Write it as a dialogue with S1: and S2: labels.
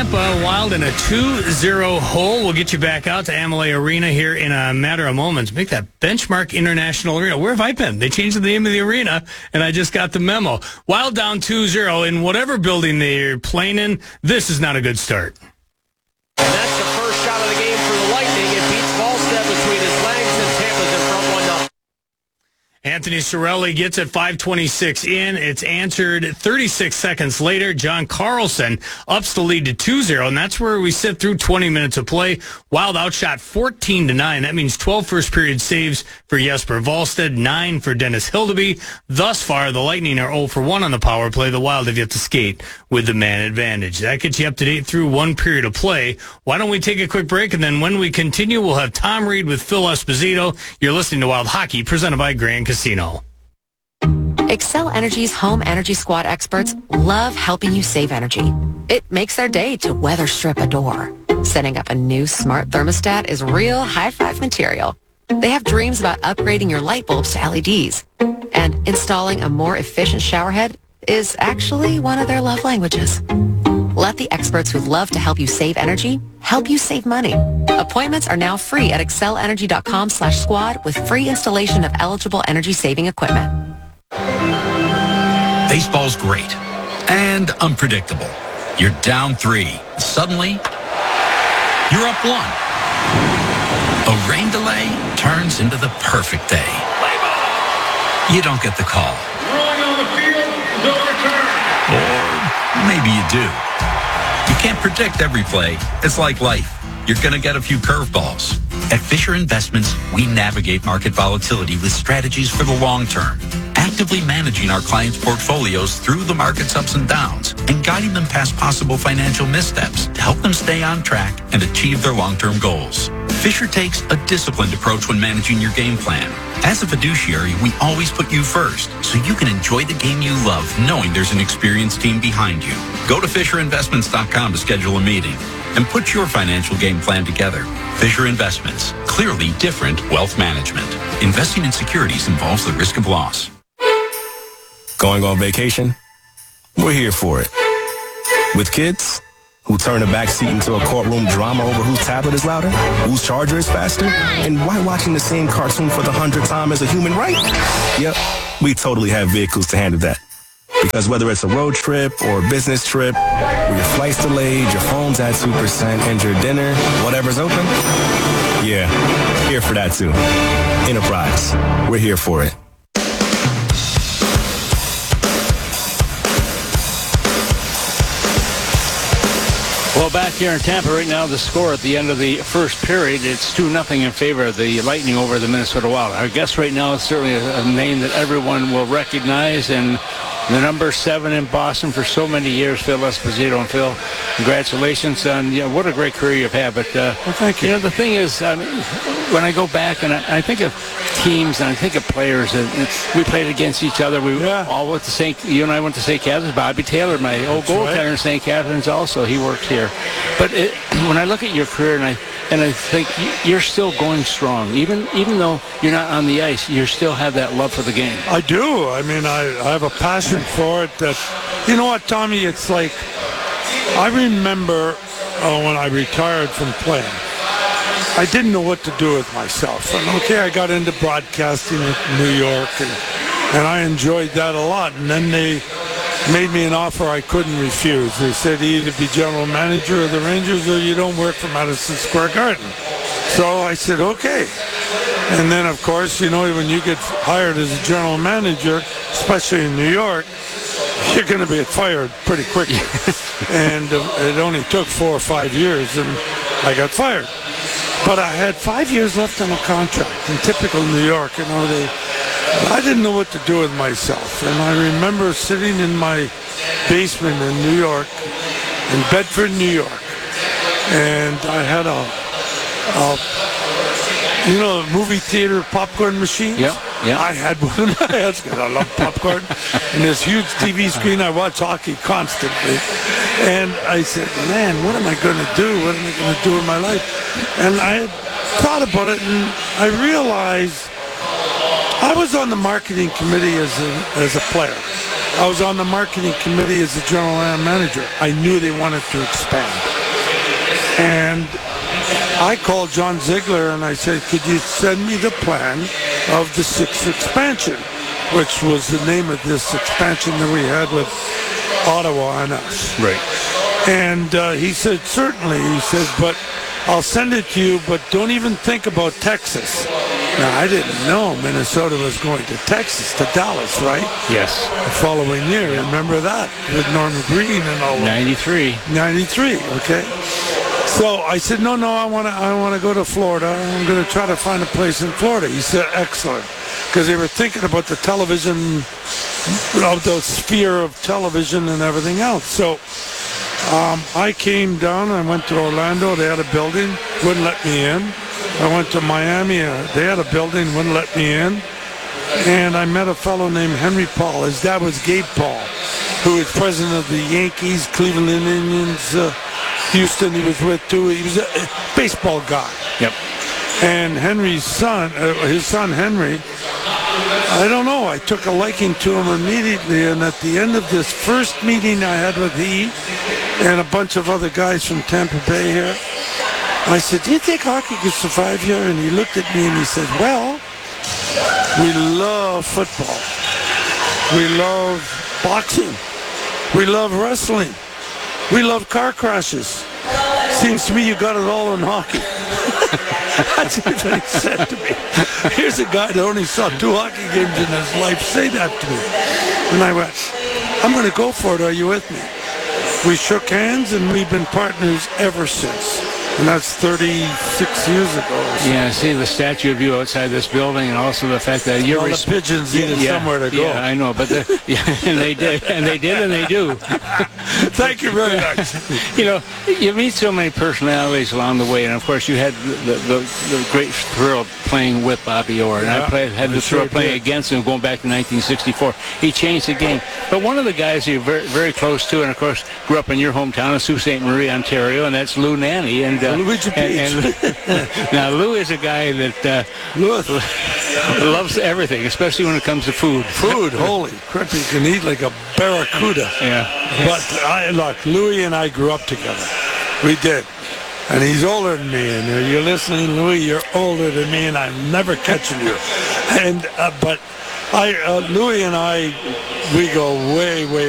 S1: Tampa Wild in a 2-0 hole. We'll get you back out to Amalie Arena here in a matter of moments. Make that Benchmark International Arena. Where have I been? They changed the name of the arena, and I just got the memo. Wild down 2-0 in whatever building they're playing in. This is not a good start.
S2: And that's the first shot of the game for the Lightning. It beats Volstead between his legs, and Tampa's in front 1-0.
S1: Anthony Cirelli gets it 5:26 in. It's answered 36 seconds later. John Carlson ups the lead to 2-0, and that's where we sit through 20 minutes of play. Wild outshot 14-9. That means 12 first-period saves for Jesper Volstead, 9 for Dennis Hildeby. Thus far, the Lightning are 0 for 1 on the power play. The Wild have yet to skate with the man advantage. That gets you up to date through one period of play. Why don't we take a quick break, and then when we continue, we'll have Tom Reed with Phil Esposito. You're listening to Wild Hockey, presented by Grand Casino.
S3: Xcel Energy's home energy squad experts love helping you save energy. It makes their day to weather strip a door. Setting up a new smart thermostat is real high-five material. They have dreams about upgrading your light bulbs to LEDs. And installing a more efficient showerhead is actually one of their love languages. Let the experts who love to help you save energy help you save money. Appointments are now free at xcelenergy.com/squad with free installation of eligible energy-saving equipment.
S4: Baseball's great and unpredictable. You're down 3. Suddenly, you're up 1. A rain delay turns into the perfect day. You don't get the call.
S5: Rolling on the field, no return.
S4: Or maybe you do. You can't predict every play. It's like life. You're going to get a few curveballs. At Fisher Investments, we navigate market volatility with strategies for the long term, actively managing our clients' portfolios through the market's ups and downs and guiding them past possible financial missteps to help them stay on track and achieve their long-term goals. Fisher takes a disciplined approach when managing your game plan. As a fiduciary, we always put you first, so you can enjoy the game you love, knowing there's an experienced team behind you. Go to FisherInvestments.com to schedule a meeting and put your financial game plan together. Fisher Investments, clearly different wealth management. Investing in securities involves the risk of loss.
S6: Going on vacation? We're here for it. With kids who turn the backseat into a courtroom drama over whose tablet is louder, whose charger is faster, and why watching the same cartoon for the 100th time is a human right? Yep, we totally have vehicles to handle that. Because whether it's a road trip or a business trip, where your flight's delayed, your phone's at 2%, and your dinner, whatever's open, yeah, here for that too. Enterprise, we're here for it.
S7: Well, back here in Tampa right now, the score at the end of the first period, it's 2-0 in favor of the Lightning over the Minnesota Wild. Our guest right now is certainly a name that everyone will recognize, and the number 7 in Boston for so many years, Phil Esposito. And Phil, congratulations on what a great career you've had. But
S8: well, thank you.
S7: The thing is, when I go back and I think of teams and I think of players, we played against each other. We all went to you and I went to St. Catharines. Bobby Taylor, my old goaltender in St. Catharines, also he worked here. But when I look at your career and I think you're still going strong, even though you're not on the ice, you still have that love for the game.
S8: I do. I mean, I have a passion for it. That, you know what, Tommy? It's like I remember when I retired from playing, I didn't know what to do with myself. And I got into broadcasting in New York, and I enjoyed that a lot. And then they made me an offer I couldn't refuse. They said either be general manager of the Rangers or you don't work for Madison Square Garden. So I said, okay. And then, of course, when you get hired as a general manager, especially in New York, you're going to be fired pretty quickly. And it only took 4 or 5 years, and I got fired. But I had 5 years left on a contract. In typical New York, I didn't know what to do with myself. And I remember sitting in my basement in New York, in Bedford, New York, and I had a movie theater popcorn machine.
S7: Yeah.
S8: I had one in my house because I love popcorn. And this huge TV screen, I watch hockey constantly. And I said, man, what am I going to do? What am I going to do in my life? And I thought about it, and I realized I was on the marketing committee as a player. I was on the marketing committee as a general manager. I knew they wanted to expand. And I called John Ziegler and I said, could you send me the plan of the 6th expansion, which was the name of this expansion that we had with Ottawa and us.
S7: Right.
S8: And he said, certainly. He said, but I'll send it to you, but don't even think about Texas. Now, I didn't know Minnesota was going to Texas, to Dallas, right?
S7: Yes.
S8: The following year. Remember that with Norman Green and all that.
S7: 93.
S8: 93, okay. So I said, no, I want to go to Florida. I'm going to try to find a place in Florida. He said, excellent. Because they were thinking about the television, of the sphere of television and everything else. So I came down. I went to Orlando. They had a building. Wouldn't let me in. I went to Miami. They had a building. Wouldn't let me in. And I met a fellow named Henry Paul. His dad was Gabe Paul, who was president of the Yankees, Cleveland Indians, Houston he was with too. He was a baseball guy.
S7: Yep.
S8: And Henry's son, his son Henry, I don't know, I took a liking to him immediately. And at the end of this first meeting I had with he and a bunch of other guys from Tampa Bay here, I said, do you think hockey could survive here? And he looked at me and he said, well, we love football. We love boxing. We love wrestling. We love car crashes. Seems to me you got it all in hockey. That's what he said to me. Here's a guy that only saw 2 hockey games in his life say that to me. And I went, I'm going to go for it. Are you with me? We shook hands and we've been partners ever since. And that's 36 years ago.
S7: Yeah, see the statue of you outside this building, and also the fact that you're...
S8: All the pigeons needed somewhere to go.
S7: Yeah, I know, but and they did, and they do.
S8: Thank you very much.
S7: You know, you meet so many personalities along the way, and of course you had the great thrill of playing with Bobby Orr, and I had the thrill of playing against him going back to 1964. He changed the game. But one of the guys you're very, very close to, and of course grew up in your hometown of Sault Ste. Marie, Ontario, and that's Lou Nanne. And
S8: Luigi Peach.
S7: Now Lou is a guy that loves everything, especially when it comes to food.
S8: Holy crap, you can eat like a barracuda.
S7: Yeah.
S8: But look, Louis and I grew up together. We did. And he's older than me. And you're listening, Louis, you're older than me, and I'm never catching you. And but Louis and I, we go way, way